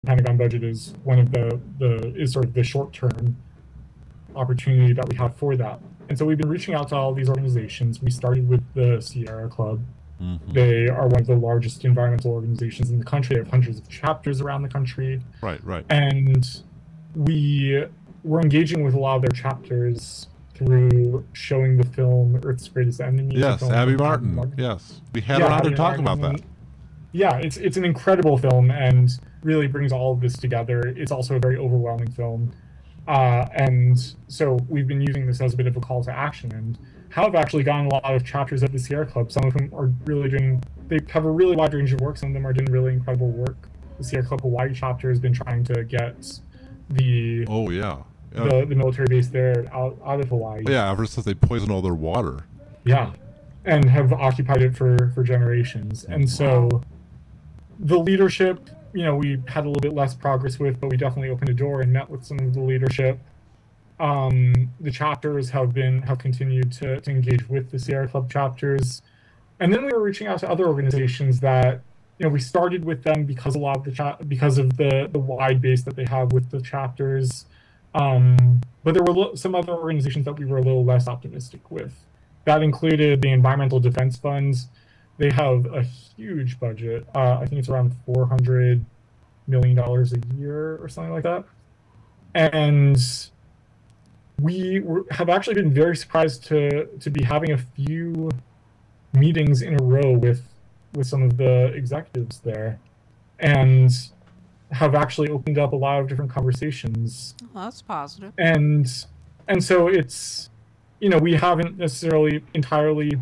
Pentagon budget is one of the is sort of the short term opportunity that we have for that. And so we've been reaching out to all these organizations. We started with the Sierra Club. Mm-hmm. They are one of the largest environmental organizations in the country. They have hundreds of chapters around the country. Right. And we were engaging with a lot of their chapters through showing the film Earth's Greatest Enemy. Yes, Abby Martin. Yes. We had her on to talk about that. Yeah, it's an incredible film and really brings all of this together. It's also a very overwhelming film. And so we've been using this as a bit of a call to action and have actually gotten a lot of chapters of the Sierra Club. Some of them are really they cover a really wide range of work. Some of them are doing really incredible work. The Sierra Club Hawaii chapter has been trying to get the military base there out of Hawaii. Yeah, ever since they poisoned all their water. Yeah, and have occupied it for generations. And so the leadership, we had a little bit less progress with, but we definitely opened a door and met with some of the leadership. The chapters have continued to engage with the Sierra Club chapters. And then we were reaching out to other organizations that, we started with them because because of the wide base that they have with the chapters. But there were some other organizations that we were a little less optimistic with. That included the Environmental Defense Fund. They have a huge budget. I think it's around $400 million a year or something like that. And we have actually been very surprised to be having a few meetings in a row with some of the executives there, and have actually opened up a lot of different conversations. Well, that's positive. And so it's, we haven't necessarily entirely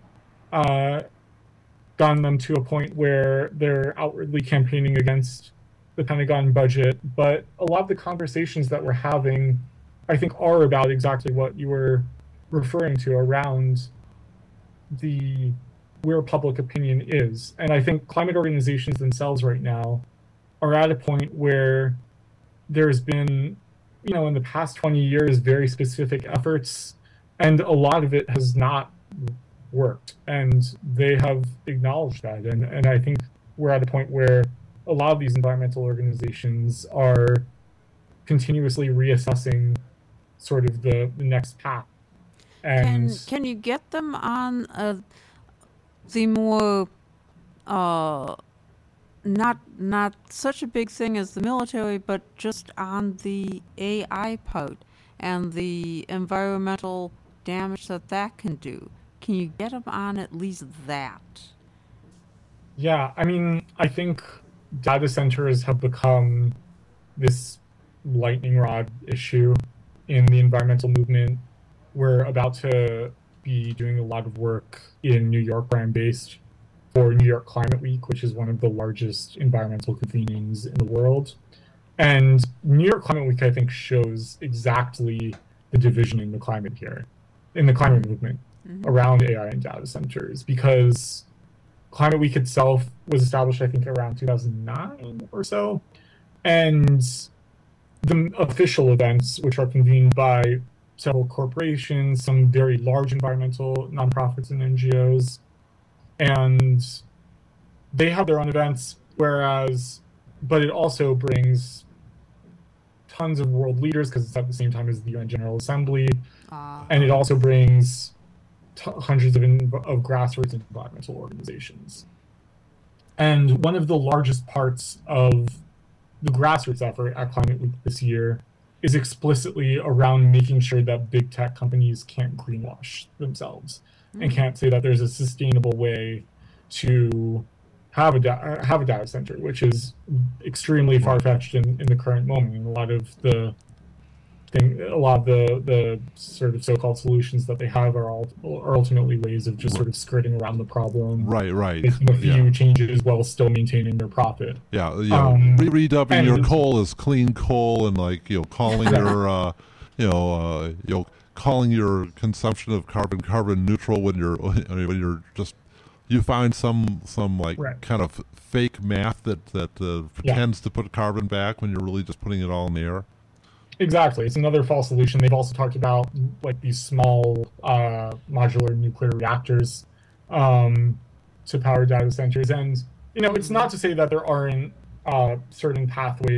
gotten them to a point where they're outwardly campaigning against the Pentagon budget, but a lot of the conversations that we're having, I think, are about exactly what you were referring to around where public opinion is. And I think climate organizations themselves right now are at a point where there's been, in the past 20 years, very specific efforts, and a lot of it has not worked. And they have acknowledged that. And I think we're at a point where a lot of these environmental organizations are continuously reassessing sort of the next path. And can you get them on the more not such a big thing as the military, but just on the AI part and the environmental damage that can do? Can you get them on at least that? Yeah, I think data centers have become this lightning rod issue in the environmental movement. We're about to be doing a lot of work in New York, where I'm based, for New York Climate Week, which is one of the largest environmental convenings in the world. And New York Climate Week, I think, shows exactly the division in the climate movement around AI and data centers, because Climate Week itself was established, I think, around 2009 or so. And the official events, which are convened by several corporations, some very large environmental nonprofits and NGOs, and they have their own events, but it also brings tons of world leaders, because it's at the same time as the UN General Assembly, and it also brings hundreds of grassroots environmental organizations. And one of the largest parts of the grassroots effort at Climate Week this year is explicitly around making sure that big tech companies can't greenwash themselves and can't say that there's a sustainable way to have a data center, which is extremely far-fetched in the current moment. And a lot of the sort of so-called solutions that they have are ultimately ways of just sort of skirting around the problem. Right. Making a few changes while still maintaining their profit. Yeah. Redubbing your coal as clean coal, and calling calling your consumption of carbon neutral when you're just, you find some kind of fake math that pretends to put carbon back when you're really just putting it all in the air. Exactly. It's another false solution. They've also talked about these small modular nuclear reactors to power data centers. And, it's not to say that there aren't certain pathways